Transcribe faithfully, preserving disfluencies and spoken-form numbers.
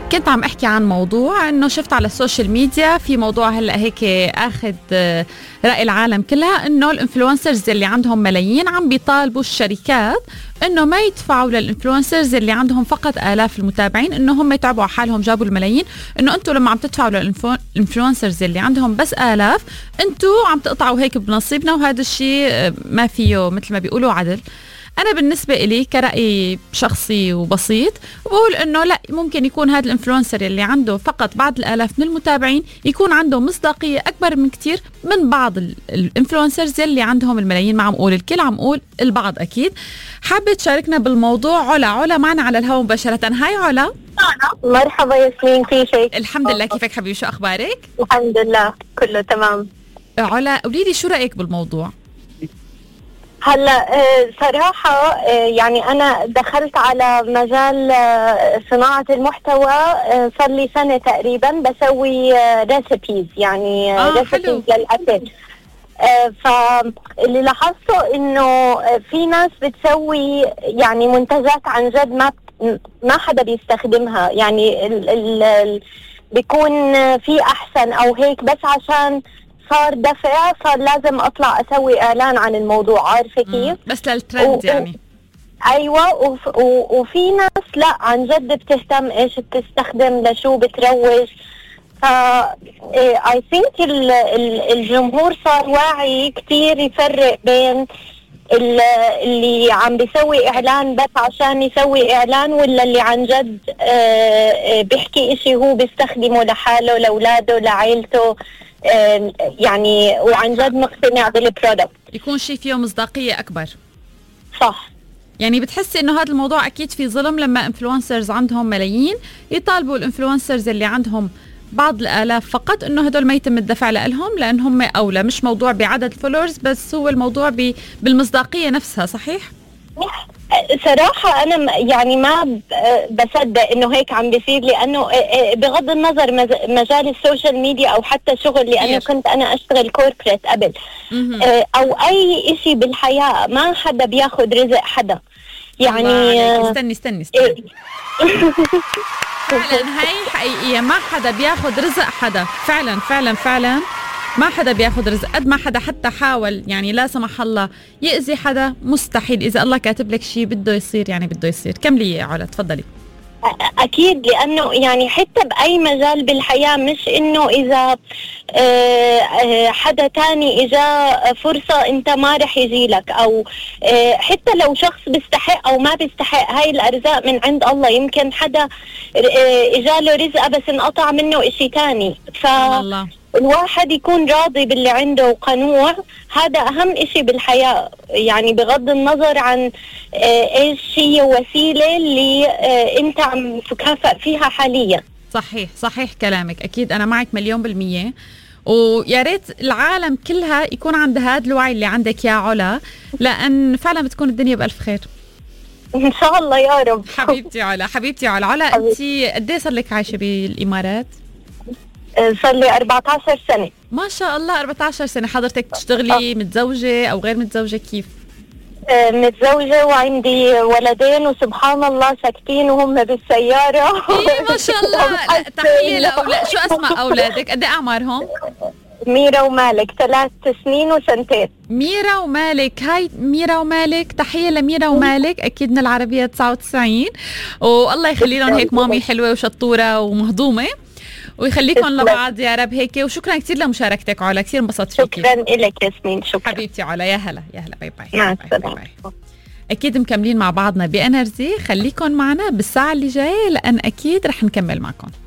كنت عم احكي عن موضوع انه شفت على السوشيال ميديا في موضوع هلا هيك اخذ رأي العالم كلها، انه الانفلونسرز اللي عندهم ملايين عم بيطالبوا الشركات انه ما يدفعوا للانفلونسرز اللي عندهم فقط آلاف المتابعين، انه هم يتعبوا على حالهم جابوا الملايين، انه انتم لما عم تدفعوا للانفلونسرز اللي عندهم بس آلاف انتم عم تقطعوا هيك بنصيبنا، وهذا الشيء ما فيه مثل ما بيقولوا عدل. أنا بالنسبة إلي كرأي شخصي وبسيط بقول إنه لا، ممكن يكون هذا الانفلونسر اللي عنده فقط بعض الآلاف من المتابعين يكون عنده مصداقية أكبر من كتير من بعض الانفلونسرز اللي عندهم الملايين. ما عم أقول الكل، عم أقول البعض أكيد. حابة تشاركنا بالموضوع علا؟ علا معنا على الهواء مباشرة. هاي علا. مرحبا ياسمين، كيفك؟ الحمد لله، كيفك حبيبي؟ شو أخبارك؟ الحمد لله كله تمام. علا قولي لي شو رأيك بالموضوع؟ هلا صراحة يعني أنا دخلت على مجال صناعة المحتوى صار لي سنة تقريبا، بسوي ريسيبيز يعني آه ريسيبيز للأكل. فاللي لاحظته إنه في ناس بتسوي يعني منتجات عن جد ما ما حدا بيستخدمها، يعني ال ال بيكون في أحسن أو هيك، بس عشان صار دفع صار لازم اطلع اسوي اعلان عن الموضوع، عارفه كيف؟ بس للترند يعني. ايوه، وف وفي ناس لا عن جد بتهتم ايش بتستخدم، لشو بتروج. ف اي ثينك الجمهور صار واعي كثير يفرق بين اللي عم بيسوي اعلان بس عشان يسوي اعلان، ولا اللي عن جد بيحكي اشي هو بيستخدمه لحاله، لاولاده، لعائلته، يعني وعن جد مقتنع بالبرودكت، يكون شيء فيه مصداقية أكبر. صح. يعني بتحسي إنه هذا الموضوع أكيد في ظلم لما انفلونسرز عندهم ملايين يطالبوا الانفلونسرز اللي عندهم بعض الآلاف فقط إنه هدول ما يتم الدفع لهم، لأن هم أولى. مش موضوع بعدد الفولورز بس، هو الموضوع بالمصداقية نفسها. صحيح؟ صراحة أنا يعني ما بصدق إنه هيك عم بيصير، لأنه بغض النظر مجال السوشيال ميديا أو حتى شغل، لأنه كنت أنا أشتغل كوربريت قبل، أو أي إشي بالحياة، ما حدا بياخد رزق حدا يعني. استني استني استني فعلا هاي حقيقية، ما حدا بياخد رزق حدا، فعلا فعلا فعلا ما حدا بياخد رزق. قد ما حدا حتى حاول يعني لا سمح الله يأذي حدا، مستحيل. إذا الله كاتب لك شيء بده يصير يعني بده يصير. كملي يا علا، تفضلي. أكيد، لأنه يعني حتى بأي مجال بالحياة، مش إنه إذا حدا تاني إجا فرصة أنت ما رح يجيلك، أو حتى لو شخص بيستحق أو ما بيستحق، هاي الأرزاق من عند الله. يمكن حدا إجاله رزقه بس انقطع منه إشي تاني، ف الواحد يكون راضي باللي عنده وقنوع، هذا أهم إشي بالحياة، يعني بغض النظر عن إيش هي وسيلة اللي أنت عم تكافئ فيها حاليا. صحيح صحيح كلامك، أكيد أنا معك مليون بالمية. ويا ريت العالم كلها يكون عندها هذا الوعي اللي عندك يا علا، لأن فعلا بتكون الدنيا بألف خير إن شاء الله يا رب. حبيبتي علا، حبيبتي علا. علا أنت قد إيه صار لك عايشة بالإمارات؟ صار لي أربعة عشر سنة. ما شاء الله، أربعة عشر سنة. حضرتك بتشتغلي متزوجة أو غير متزوجة؟ كيف؟ متزوجة وعندي ولدين، وسبحان الله ساكتين وهم بالسيارة. إيه ما شاء الله. تحية لأولاد. شو أسماء أولادك؟ قد إيه أعمارهم؟ ميرا ومالك، ثلاث سنين وسنتين. ميرا ومالك، هاي ميرا ومالك، تحية لميرا ومالك، أكيد من العربية تسعة وتسعين، والله يخلي لهم هيك مامي حلوة وشطورة ومهضومة، ويخليكم لبعض يا رب هيك. وشكرا كثير لمشاركتك علا، كثير انبسطت فيكي. شكرا لك ياسمين. شكرا حبيبتي علا. يا هلا يا هلا. باي باي. مع السلامة. اكيد مكملين مع بعضنا بانرجي، خليكم معنا بالساعه اللي جايه لان اكيد رح نكمل معكم.